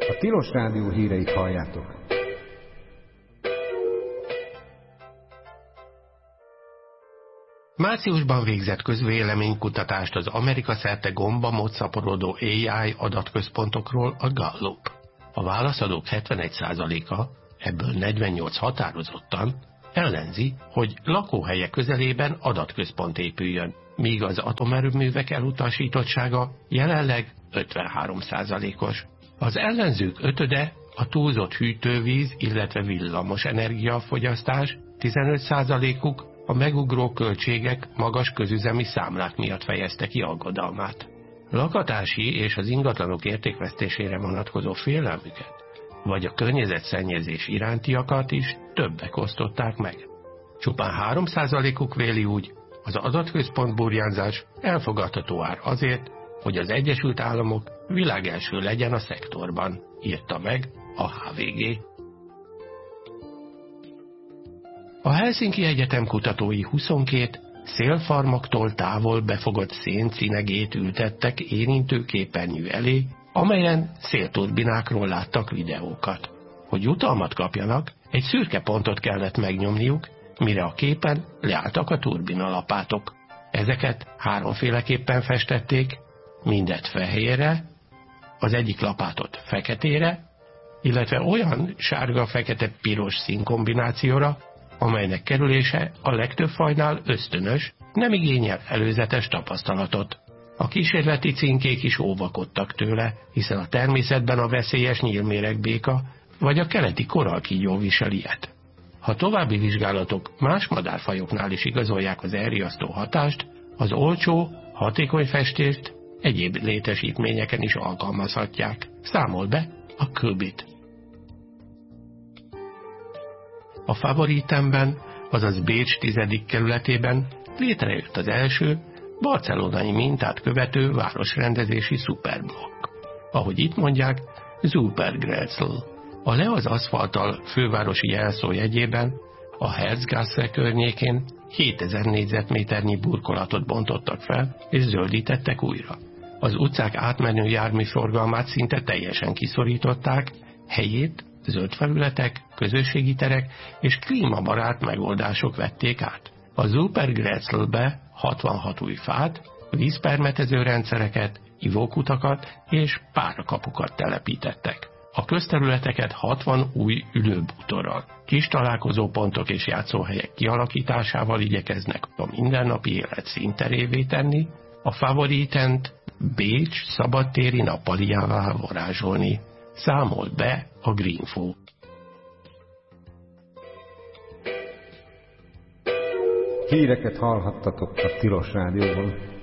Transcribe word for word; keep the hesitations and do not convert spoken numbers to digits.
A Tilos Rádió híreit halljátok. Márciusban végzett közvéleménykutatást az Amerika szerte gombamód szaporodó á i adatközpontokról a Gallup. A válaszadók hetvenegy százaléka, ebből negyvennyolc határozottan, ellenzi, hogy lakóhelyek közelében adatközpont épüljön, míg az atomerőművek elutasítottsága jelenleg ötvenhárom százalékos. Az ellenzők ötöde a túlzott hűtővíz, illetve villamos energiafogyasztás, tizenöt százalékuk a megugró költségek, magas közüzemi számlák miatt fejezte ki aggodalmát. Lakatási és az ingatlanok értékvesztésére vonatkozó félelmüket, vagy a környezetszennyezés irántiakat is többek osztották meg. Csupán három százalékuk véli úgy, az adatközpont burjánzás elfogadható ár azért, hogy az Egyesült Államok világelső legyen a szektorban, írta meg a há vé gé. A Helsinki Egyetem kutatói huszonkét szélfarmoktól távol befogott széncinegét ültettek érintő képernyő elé, amelyen szélturbinákról láttak videókat. Hogy jutalmat kapjanak, egy szürke pontot kellett megnyomniuk, mire a képen leálltak a turbinalapátok. Ezeket háromféleképpen festették, mindet fehérre, az egyik lapátot feketére, illetve olyan sárga-fekete-piros színkombinációra, amelynek kerülése a legtöbb fajnál ösztönös, nem igényel előzetes tapasztalatot. A kísérleti címkék is óvakodtak tőle, hiszen a természetben a veszélyes nyílméregbéka vagy a keleti korallkígyó visel ilyet. Ha további vizsgálatok más madárfajoknál is igazolják az elriasztó hatást, az olcsó, hatékony festést egyéb létesítményeken is alkalmazhatják. Számol be a Qubit. A Favoritemben, azaz Bécs tizedik kerületében létrejött az első, barcelonai mintát követő városrendezési szuperblokk. Ahogy itt mondják, Supergrätzl. A le az aszfalttal fővárosi jelszó jegyében a Herzgasse környékén hétezer négyzetméternyi burkolatot bontottak fel és zöldítettek újra. Az utcák átmenő járműforgalmát szinte teljesen kiszorították, helyét zöld felületek, közösségi terek és klímabarát megoldások vették át. A Supergrätzlbe hatvanhat új fát, vízpermetező rendszereket, ivókutakat és párakapukat telepítettek. A közterületeket hatvan új ülőbútorral, kis találkozópontok és játszóhelyek kialakításával igyekeznek a mindennapi élet színterévé tenni, a Favoritent Bécs szabadtéri nappaliává varázsolni. Számolt be a Greenfo. Híreket hallhattatok a Tilos Rádióban.